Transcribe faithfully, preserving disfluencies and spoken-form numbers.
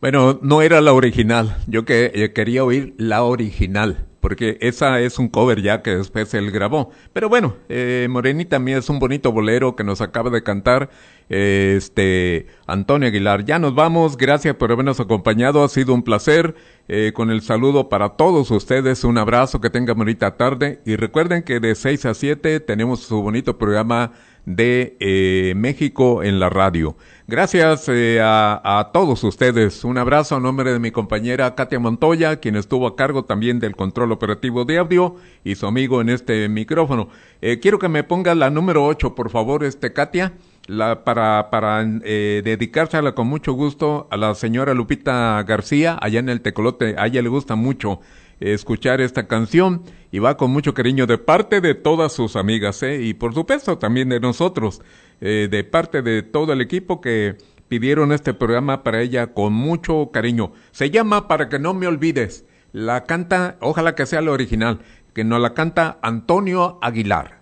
Bueno, no era la original, yo que eh, quería oír la original, porque esa es un cover ya que después él grabó. Pero bueno, eh, Morenita Mía es un bonito bolero que nos acaba de cantar eh, este Antonio Aguilar. Ya nos vamos, gracias por habernos acompañado, ha sido un placer. Eh, con el saludo para todos ustedes, un abrazo, que tengan bonita tarde y recuerden que de seis a siete tenemos su bonito programa de eh, México en la radio. Gracias eh, a, a todos ustedes. Un abrazo a nombre de mi compañera Katia Montoya, quien estuvo a cargo también del control operativo de audio, y su amigo en este micrófono. Eh, quiero que me ponga la número ocho, por favor, este Katia, la, para, para eh, dedicársela con mucho gusto a la señora Lupita García, allá en el Tecolote. A ella le gusta mucho escuchar esta canción y va con mucho cariño de parte de todas sus amigas, ¿eh? Y por supuesto también de nosotros, eh, de parte de todo el equipo que pidieron este programa para ella con mucho cariño. Se llama Para que no me olvides. La canta, ojalá que sea la original, que nos la canta Antonio Aguilar.